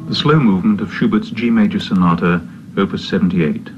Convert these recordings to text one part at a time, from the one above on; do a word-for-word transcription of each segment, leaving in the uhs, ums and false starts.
the slow movement of Schubert's G major sonata, opus seventy-eight.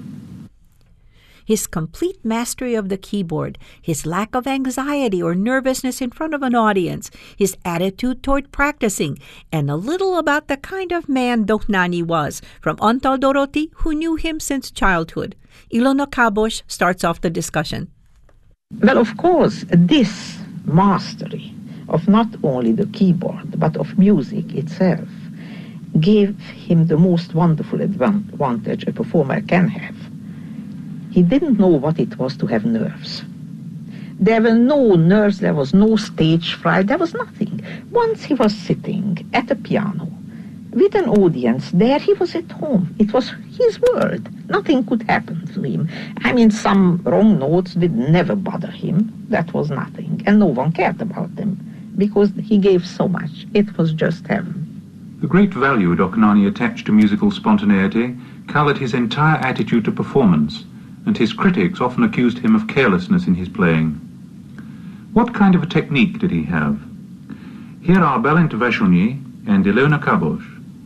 His complete mastery of the keyboard, his lack of anxiety or nervousness in front of an audience, his attitude toward practicing, and a little about the kind of man Dohnányi was, from Antal Doroti, who knew him since childhood. Ilona Kabos starts off the discussion. Well, of course, this mastery of not only the keyboard, but of music itself, gave him the most wonderful advantage a performer can have. He didn't know what it was to have nerves. There were no nerves, there was no stage fright, there was nothing. Once he was sitting at a piano with an audience there, he was at home. It was his world. Nothing could happen to him. I mean, some wrong notes did never bother him. That was nothing. And no one cared about them because he gave so much. It was just heaven. The great value Dohnányi attached to musical spontaneity coloured his entire attitude to performance, and his critics often accused him of carelessness in his playing. What kind of a technique did he have? Here are Balint Vashonyi and Ilona Kabos.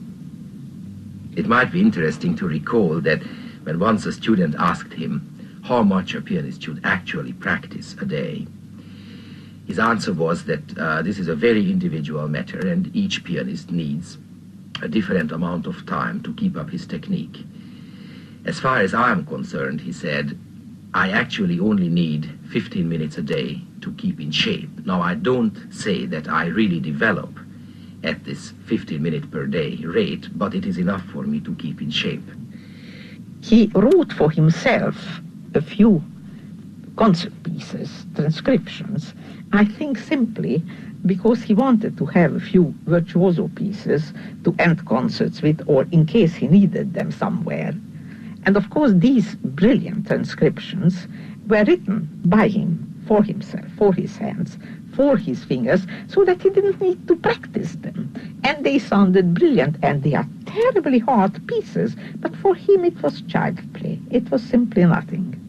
It might be interesting to recall that when once a student asked him how much a pianist should actually practice a day, his answer was that uh, this is a very individual matter and each pianist needs a different amount of time to keep up his technique. As far as I am concerned, he said, I actually only need fifteen minutes a day to keep in shape. Now, I don't say that I really develop at this fifteen minute per day rate, but it is enough for me to keep in shape. He wrote for himself a few concert pieces, transcriptions, I think simply because he wanted to have a few virtuoso pieces to end concerts with, or in case he needed them somewhere. And of course, these brilliant transcriptions were written by him, for himself, for his hands, for his fingers, so that he didn't need to practice them. And they sounded brilliant, and they are terribly hard pieces, but for him it was child's play. It was simply nothing.